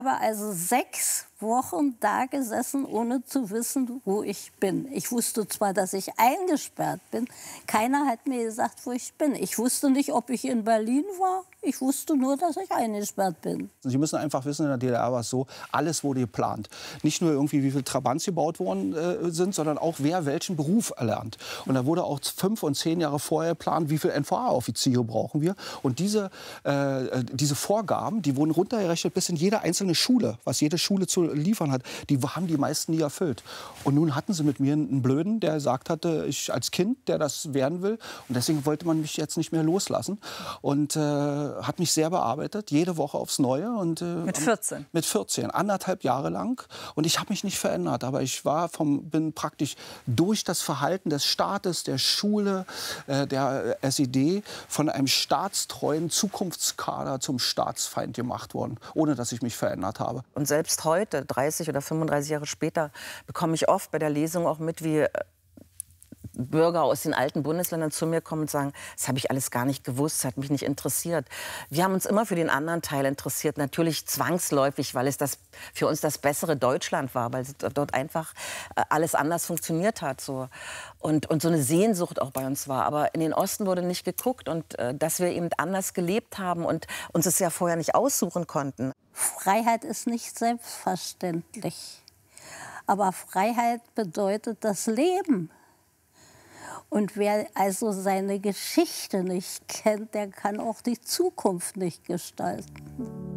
habe also 6 Wochen da gesessen, ohne zu wissen, wo ich bin. Ich wusste zwar, dass ich eingesperrt bin. Keiner hat mir gesagt, wo ich bin. Ich wusste nicht, ob ich in Berlin war. Ich wusste nur, dass ich eingesperrt bin. Sie müssen einfach wissen, in der DDR war es so, alles wurde geplant. Nicht nur irgendwie, wie viele Trabants gebaut worden sind, sondern auch, wer welchen Beruf erlernt. Und da wurde auch 5 und 10 Jahre vorher geplant, wie viele NVA-Offiziere brauchen wir. Und diese Vorgaben, die wurden runtergerechnet bis in jede einzelne Schule, was jede Schule zu liefern hat, die haben die meisten nie erfüllt. Und nun hatten sie mit mir einen Blöden, der gesagt hatte, ich als Kind, der das werden will. Und deswegen wollte man mich jetzt nicht mehr loslassen. Und hat mich sehr bearbeitet, jede Woche aufs Neue. Und, mit 14? Mit 14, 1,5 Jahre lang. Und ich habe mich nicht verändert. Aber ich bin praktisch durch das Verhalten des Staates, der Schule, der SED, von einem staatstreuen Zukunftskader zum Staatsfeind gemacht worden, ohne dass ich mich verändert habe. Und selbst heute, 30 oder 35 Jahre später, bekomme ich oft bei der Lesung auch mit, wie Bürger aus den alten Bundesländern zu mir kommen und sagen, das habe ich alles gar nicht gewusst, das hat mich nicht interessiert. Wir haben uns immer für den anderen Teil interessiert, natürlich zwangsläufig, weil es für uns das bessere Deutschland war, weil dort einfach alles anders funktioniert hat. So. Und so eine Sehnsucht auch bei uns war. Aber in den Osten wurde nicht geguckt und dass wir eben anders gelebt haben und uns es ja vorher nicht aussuchen konnten. Freiheit ist nicht selbstverständlich. Aber Freiheit bedeutet das Leben. Und wer also seine Geschichte nicht kennt, der kann auch die Zukunft nicht gestalten.